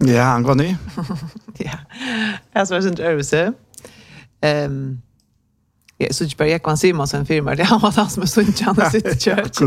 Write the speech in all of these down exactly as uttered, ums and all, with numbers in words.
Ja, han går ny. Ja, jag så inte överse. Ehm Ja, så jag bara jag kan se mig som firma. Det har han som är så inte sitt church.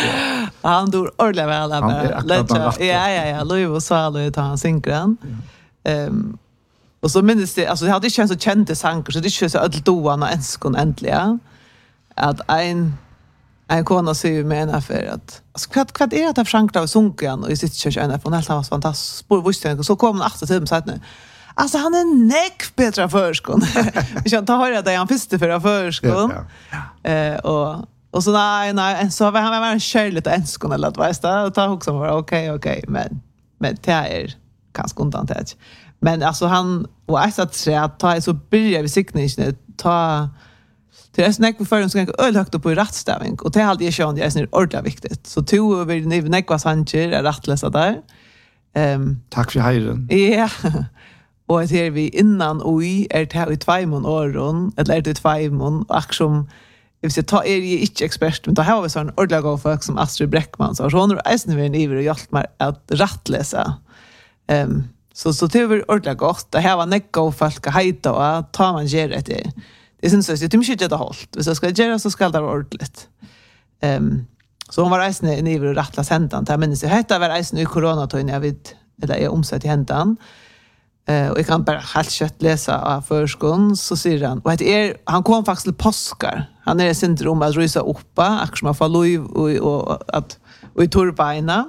Han dör ordentligt väl där. Ja, ja, ja. Louis och Salo tar han synkran. Ehm och så minns det, alltså det hade inte så kända sanger så det är ju så att doan och enskon äntligen att en en kona säger med en affär att alltså vad vad är det att Frank av sunken och i sitt kyrka en från helt var fantastiskt spår visste så kom han åtta timmar så att nu alltså han är näck bättre förskon. Vi kan ta höra det han visste för förskon. Eh och och så nej nej så var han var en kärligt enskon eller att vet du ta också var okej okej men men det är ganska undantag. Men alltså han och jag sa att ta så börjar vi siktningen ta det är snack på förrän ska öl högt upp på rättstavning och det är alltid jag det är snart ordentligt viktigt. Så två över ni näkva sanger är rättlösa där. Ehm tack för hejren. Ja. Och det är vi innan och i är det här i två mån åren eller är det två mån och som jag vill ta är ju inte expert men då har vi sån ordentligt folk som Astrid Bräckman så hon är ästen vi en iver och hjälpt mig att rättläsa. Ehm Så så det var ordentligt gott. Det här var näcka och folk hejta och tar man ger det till. Det syns så att det är mycket det hållt. Hvis jag ska göra så ska det vara ordentligt. Ehm så hon var reisande i niver och rattla sentan. Jag minns jag hette var reisande i coronatiden jag vet eller jag omsatt i hentan. Eh och jag kan bara helt kött läsa av förskon så säger han och det är han kom faktiskt till påskar. Han är i syndrom att rysa uppa, akkurat man får lov och och att och i turbaina.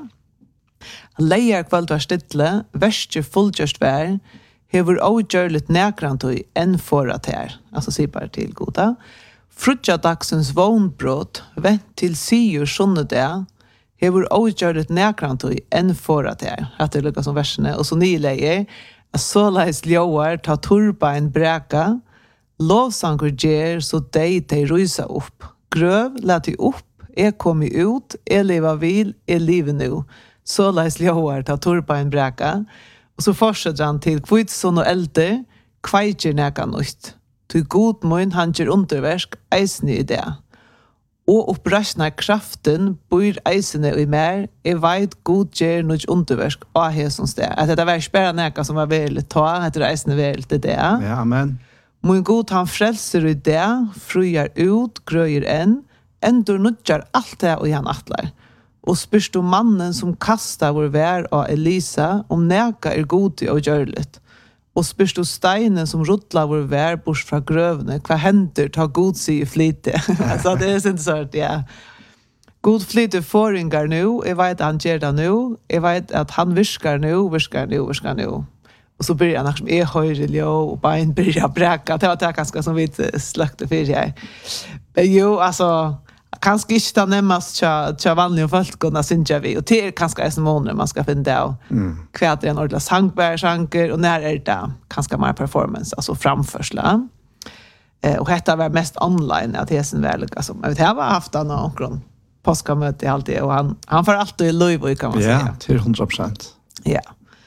Leier kvalt var stille, verste fullgjørst vær, hever avgjørligt nærkrant og enn forat her, altså sier bare til goda. Frutja dagsens vognbrott, vent til sier sunnedag, hever avgjørligt nærkrant og enn forat her. At det lykkes som versene, og så nye leier, at så leis ljøer ta turbein breka, lovsanger gjer så dei de rysa opp. Grøv, la de opp, jeg kommer ut, jeg lever vil, jeg lever nå. Så läs Ljoar ta turbain bräka och så fortsätter han till kvitson och äldre kvajer näka nytt. Du god mun han ger underverk eisne i det. Och upprasna kraften bor eisne i mer är vet god ger nytt underverk och hesons det. Att det var spärra näka som var väl ta att eisne väl det där. Ja, amen. Mun god han frälser i det, frujar ut, gröjer en, ändå nutjar allt det och han attlar. Og spyrst om mannen som kastar vår vær av Elisa, om näka er god og gjørligt. Og spyrst om steinen som ruttlar vår vær bort fra grøvene, hva hender ta god sig i flyte. Altså, det er sånn sånn, ja. God flyte foringar nu, jeg vet han gjør det nu, jeg vet at han viskar nu, viskar nu, viskar nu. Og så blir han som er høyre ljå, og bein blir bräcka. Det var det ganske som vi sløkte for jeg. Men jo, altså... Kanske inte det närmast tja vanliga folk och när vi och det är kanske är som månader man ska finna av mm. kvärt en ordentlig sangbärsanker och när är det kanske mer performance alltså framförsla eh, och detta var mest online att det är sen väl alltså jag vet jag har haft han någon påskamöte alltid och han han får alltid live kan man säga ja till hundra procent ja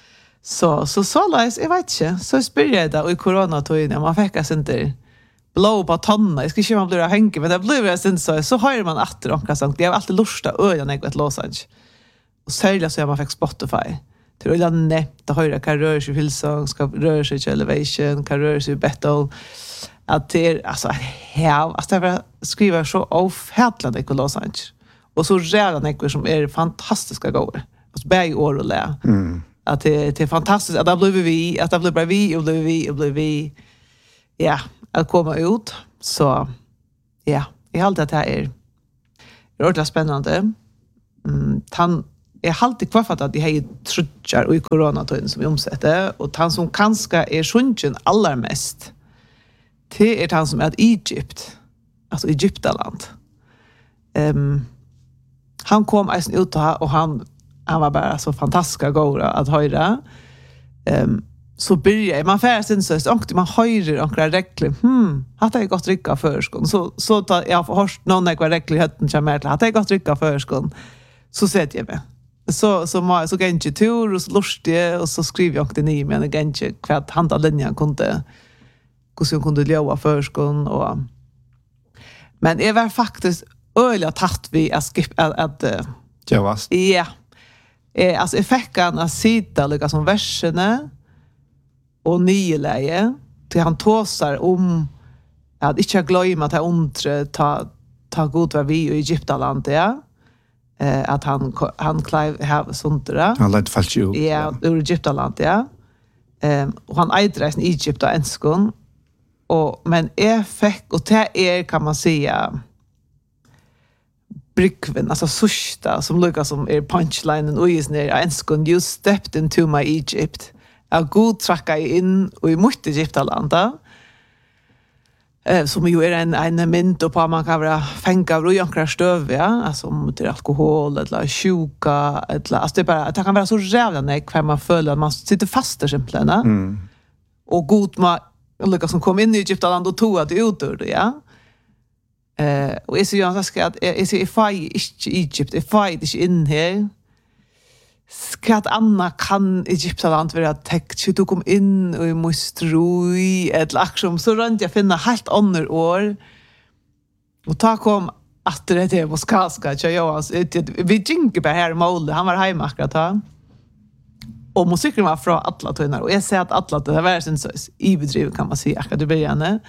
så så så läs jag vet inte så spyrade jag i coronatiden man fick alltså inte blå på tanna. Jag ska inte man blir hänga men det blir det sen så så har man åter och sånt. Det har alltid lusta öarna jag vet Losange. Och särskilt så jag man fick Spotify. Till det nätt att höra kan röra sig Hillsong, ska röra sig till Elevation, kan röra sig Battle. Att det alltså ja, alltså det skriver så avhärdlande i Losange. Och så redan ekor som är fantastiska gåor. Alltså bäg år och lä. Mm. Att det, det är fantastiskt att det blir vi, att det blir bara vi och blir vi och blir vi. Ja, att komma ut. Så ja, jag har alltid att det här är ordentligt spännande. Mm, han är alltid kvar att det här är trutjar och i coronatiden som vi omsätter. Och han som kanske är sjunken allra mest det är han som är ett Egypt. Alltså Egyptaland. Um, han kom alltså ut och han, han var bara så fantastiska gåra att höra. Um, så börjar man färdas in så att man höjer och regler. Hmm, hade jag gått dricka förskon. Så så tar jag har hört någon jag var regler hötten kommer till. Hade jag gått dricka förskon. Så sätter jag mig. Så så må så kan inte tur och så lustigt och så skriver jag det ni men kan inte kvart handa linjen kunde hur så kunde leva förskon och men är väl faktiskt öliga tatt vi att skip att att ja vas. Ja. Eh, alltså effekten att sitta lika som verserna och nyläge till han tåsar om att inte glömma att undre ta ta god var vi i Egyptaland ja. Eh, att han han klev här sånt där. Han lät fallt ju. Ja, ur Egyptaland ja. Ehm och han eidreisen i Egypt och enskon. Och men effekt och det är kan man säga brykven, alltså sista som lukar som är punchlinen och is ner enskon you stepped into my Egypt. Jag god tracka in och i mot Egyptalanda. Eh, som ju är en, en mynd på att man kan vara fänka av rojankra stöv, ja. Alltså mot alkohol eller sjuka. Eller, alltså det, är bara, det kan vara så rävla nek för man följer att man sitter fast där simpelthen. Mm. Och god man lukka som kom in i Egyptaland och tog att ut ur det, ja. Eh, och jag säger jag ska att jag säger if I inte Egypt, if I inte in här. Ska att Anna kan Egyptaland vara täckt så du kom in och i mostrui eller aktion så rent jag finna helt andra år och ta kom att det är moskaska så jag vi jinke på här mål han var hemma akkurat då och musiken var från alla tonar och jag säger att alla det var sen så i bedriv kan man säga att det började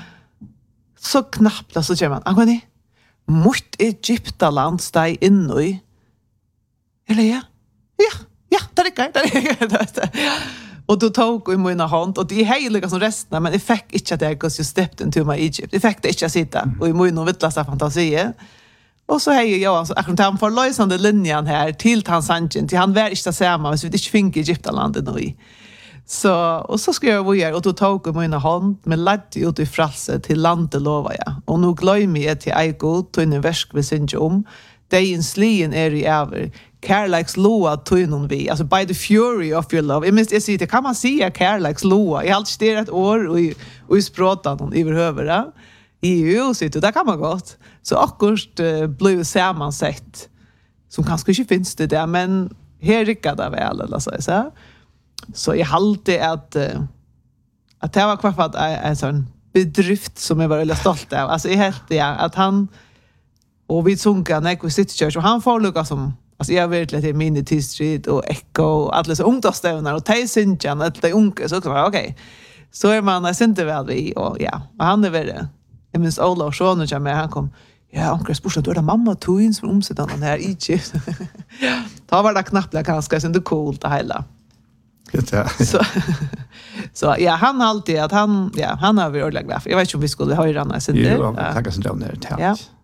så knappt så kör man angående mot Egyptaland steg in i eller ja ja, ja, det räcker. Det räcker. Och då tog i mina hand och det är heliga som resten men det fick inte att jag because you stepped into my Egypt. Det fick det inte att sitta och i mina vittlösa fantasier. Och så hej jag alltså akkurat han får lösande linjen här till Tanzanien till han var inte samma så vi inte fick Egyptalandet nu. Så och så ska jag vara och då tog i mina hand med lätt ut i frälse till landet lovar jag. Och nu glömmer jag till Eiko till en versk vi syns om. Det är en slien är i över. Kärleks loa tog vi. Alltså by the fury of your love. Jag minns jag säger det kan man säga kärleks loa. Jag har alltid styrt ett år och i, och i språtan någon överhuvud. I E U sitter där kan man gott. Så akkurat uh, blev sammansett. Som kanske inte finns det där. Men här rickar det väl. Eller så, så. så jag halte att uh, att det var kvar för att en sån bedrift som jag var väldigt stolt av. Alltså jag helt ja, att han och vi sunka när vi sitter church och han får lucka som alltså jag vet lite minne till street och echo och alla så ungdomsstävnar och tej synjan att de unga så okej okay. Så är man jag inte väl vi och ja och han är väl jag minns Ola och Sean och med han kom ja onkel spursa då är det mamma twins som omsätter den här i chip ta var det knappt jag kanske så det coolt att hela ja. så så ja han alltid att han ja han har vi ordentligt glad. Jag vet inte om vi skulle höra den här sen det. Jo, tackar så där. Ja.